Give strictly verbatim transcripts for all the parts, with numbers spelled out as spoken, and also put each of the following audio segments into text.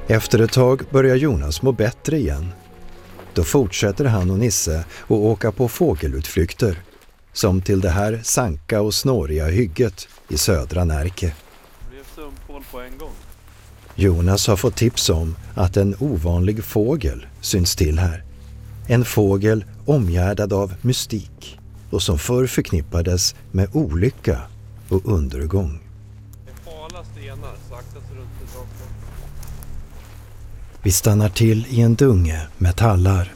Efter ett tag börjar Jonas må bättre igen. Då fortsätter han och Nisse att åka på fågelutflykter, som till det här sanka och snåriga hygget i södra Närke. Det blev sumpål på en gång. Jonas har fått tips om att en ovanlig fågel syns till här. En fågel omgärdad av mystik och som förr förknippades med olycka och undergång. Det är hala stenar, så akta sig runt det rakt. Vi stannar till i en dunge med tallar.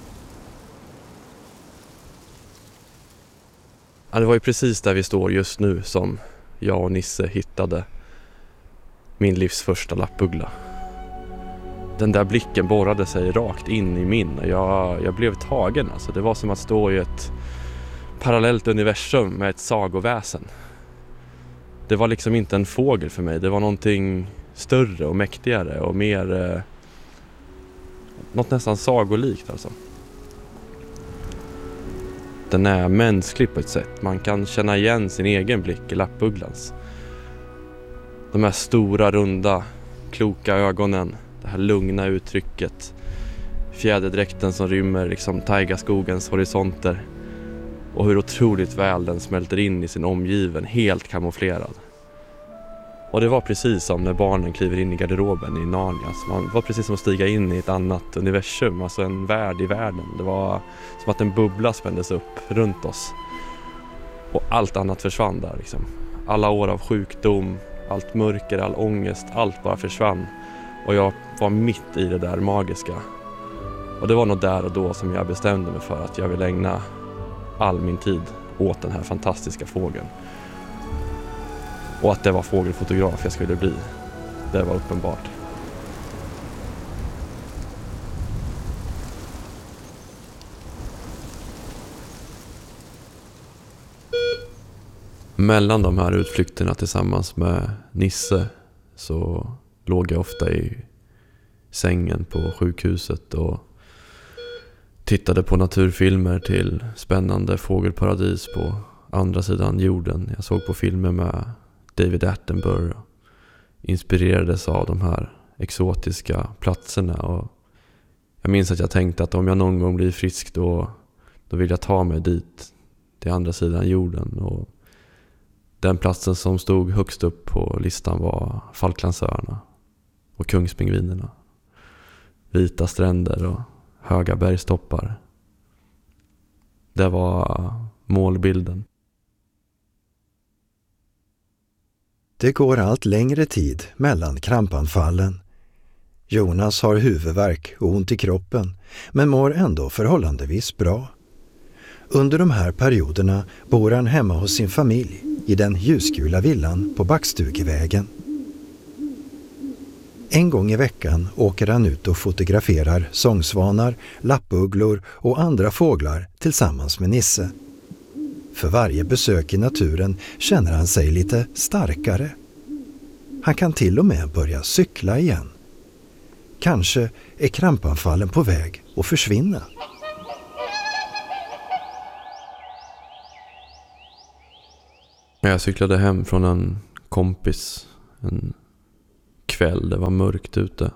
Ja, det var ju precis där vi står just nu som jag och Nisse hittade min livs första lappuggla. Den där blicken borrade sig rakt in i min och jag, jag blev tagen. Alltså, det var som att stå i ett parallellt universum med ett sagoväsen. Det var liksom inte en fågel för mig. Det var någonting större och mäktigare och mer... Eh, något nästan sagolikt alltså. Den är mänsklig på ett sätt. Man kan känna igen sin egen blick i lappugglans. De här stora, runda, kloka ögonen. Det här lugna uttrycket. Fjäderdräkten som rymmer liksom taigaskogens horisonter. Och hur otroligt väl den smälter in i sin omgiven, helt kamouflerad. Och det var precis som när barnen kliver in i garderoben i Narnia. Så man var precis som att stiga in i ett annat universum, alltså en värld i världen. Det var som att en bubbla spändes upp runt oss. Och allt annat försvann där liksom. Alla år av sjukdom, allt mörker, all ångest, allt bara försvann. Och jag var mitt i det där magiska. Och det var nog där och då som jag bestämde mig för att jag vill ägna all min tid åt den här fantastiska fågeln. Och att det var fågelfotograf jag skulle bli. Det var uppenbart. Mellan de här utflykterna tillsammans med Nisse så låg jag ofta i sängen på sjukhuset och tittade på naturfilmer till spännande fågelparadis på andra sidan jorden. Jag såg på filmer med David Attenborough och inspirerades av de här exotiska platserna. Och jag minns att jag tänkte att om jag någon gång blir frisk då, då vill jag ta mig dit till andra sidan jorden. Och den platsen som stod högst upp på listan var Falklandsöarna och Kungspingvinerna. Vita stränder och höga bergstoppar. Det var målbilden. Det går allt längre tid mellan krampanfallen. Jonas har huvudvärk och ont i kroppen, men mår ändå förhållandevis bra. Under de här perioderna bor han hemma hos sin familj i den ljusgula villan på Backstugevägen. En gång i veckan åker han ut och fotograferar sångsvanar, lappugglor och andra fåglar tillsammans med Nisse. För varje besök i naturen känner han sig lite starkare. Han kan till och med börja cykla igen. Kanske är krampanfallen på väg att försvinna. Jag cyklade hem från en kompis en kväll. Det var mörkt ute.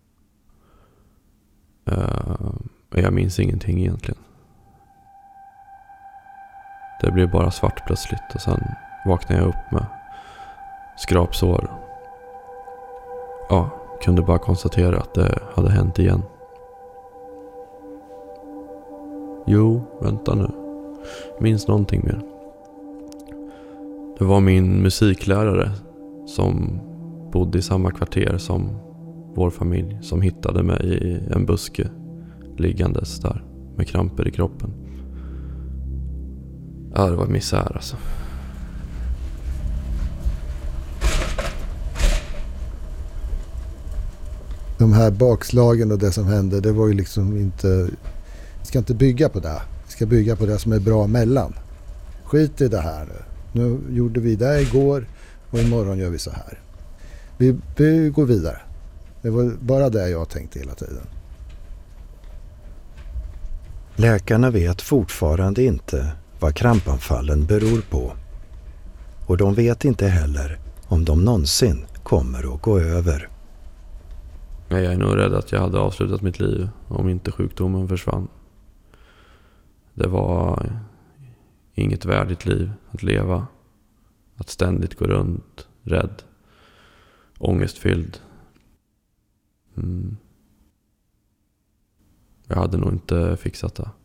Uh, jag minns ingenting egentligen. Det blev bara svart plötsligt och sen vaknade jag upp med skrapsår. Ja, kunde bara konstatera att det hade hänt igen. Jo, vänta nu. Minns någonting mer. Det var min musiklärare som bodde i samma kvarter som vår familj, som hittade mig i en buske liggandes där med kramper i kroppen. Ja, det var misär alltså. De här bakslagen och det som hände, det var ju liksom inte... Vi ska inte bygga på det. Vi ska bygga på det som är bra mellan. Skit i det här nu. Nu gjorde vi det igår och imorgon gör vi så här. Vi, vi går vidare. Det var bara det jag tänkte hela tiden. Läkarna vet fortfarande inte vad krampanfallen beror på. Och de vet inte heller om de någonsin kommer att gå över. Jag är nog rädd att jag hade avslutat mitt liv om inte sjukdomen försvann. Det var inget värdigt liv att leva. Att ständigt gå runt, rädd, ångestfylld. Mm. Jag hade nog inte fixat det.